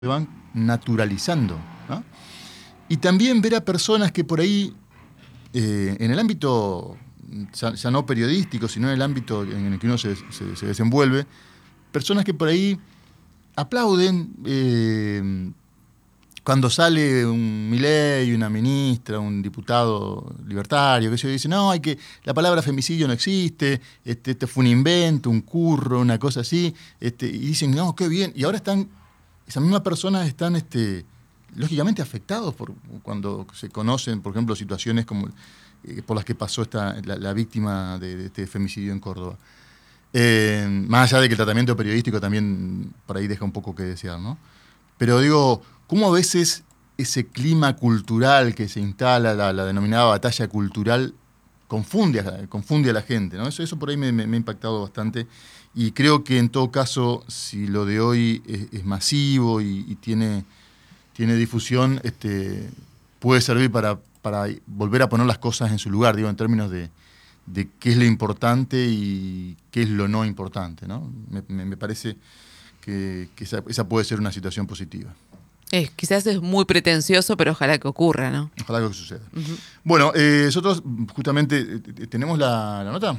se van naturalizando, ¿no? Y también ver a personas que por ahí, en el ámbito ya no periodístico, sino en el ámbito en el que uno se desenvuelve, personas que por ahí aplauden cuando sale un Milei, una ministra, un diputado libertario, que se dice, no, la palabra femicidio no existe, este fue un invento, un curro, una cosa así, y dicen, no, qué bien, y ahora esas mismas personas están lógicamente afectados cuando se conocen, por ejemplo, situaciones como por las que pasó la víctima de este femicidio en Córdoba. Más allá de que el tratamiento periodístico también por ahí deja un poco que desear, ¿no? Pero digo, ¿cómo a veces ese clima cultural que se instala, la denominada batalla cultural, confunde a la gente, ¿no? Eso por ahí me ha impactado bastante. Y creo que en todo caso, si lo de hoy es masivo y tiene difusión, puede servir para volver a poner las cosas en su lugar, digo, en términos de qué es lo importante y qué es lo no importante, ¿no? Me parece que esa puede ser una situación positiva. Quizás es muy pretencioso, pero ojalá que ocurra, ¿no? Ojalá que suceda. Uh-huh. Bueno, nosotros justamente tenemos la nota.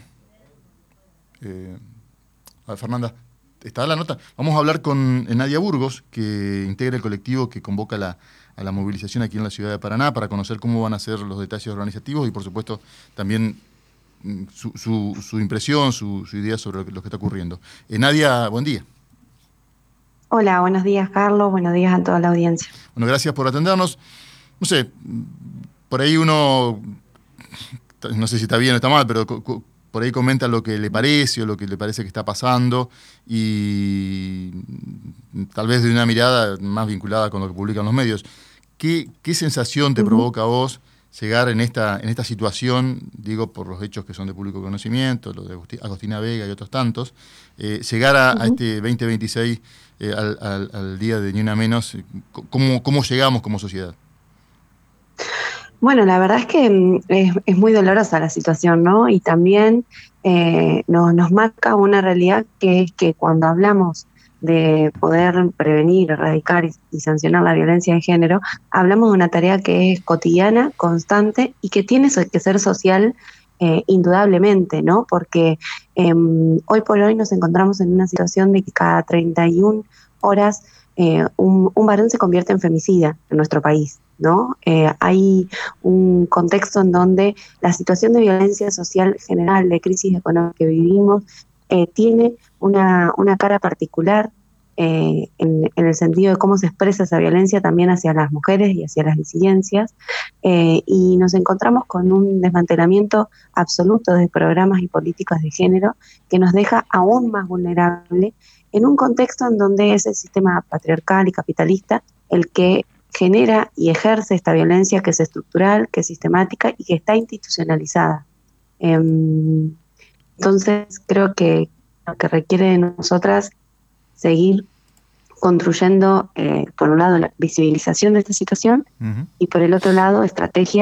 A ver, Fernanda, ¿está la nota? Vamos a hablar con Nadia Burgos, que integra el colectivo que convoca a la movilización aquí en la ciudad de Paraná, para conocer cómo van a ser los detalles organizativos y, por supuesto, también su impresión, su idea sobre lo que está ocurriendo. Nadia, buen día. Hola, buenos días, Carlos. Buenos días a toda la audiencia. Bueno, gracias por atendernos. No sé, por ahí uno, no sé si está bien o está mal, pero por ahí comenta lo que le parece o lo que le parece que está pasando y tal vez de una mirada más vinculada con lo que publican los medios. ¿Qué sensación te provoca a vos llegar en esta situación, digo, por los hechos que son de público conocimiento, lo de Agostina Vega y otros tantos, llegar a este 2026 al día de Ni Una Menos? ¿Cómo llegamos como sociedad? Bueno, la verdad es que es muy dolorosa la situación, ¿no? Y también nos marca una realidad que es que cuando hablamos de poder prevenir, erradicar y sancionar la violencia de género, hablamos de una tarea que es cotidiana, constante y que tiene que ser social indudablemente, ¿no? Porque hoy por hoy nos encontramos en una situación de que cada 31 horas un varón se convierte en femicida en nuestro país, ¿no? Hay un contexto en donde la situación de violencia social general, de crisis económica que vivimos, tiene una cara particular en el sentido de cómo se expresa esa violencia también hacia las mujeres y hacia las disidencias, y nos encontramos con un desmantelamiento absoluto de programas y políticas de género que nos deja aún más vulnerable en un contexto en donde es el sistema patriarcal y capitalista el que genera y ejerce esta violencia que es estructural, que es sistemática y que está institucionalizada. Entonces creo que lo que requiere de nosotras seguir construyendo, por un lado, la visibilización de esta situación y por el otro lado, estrategias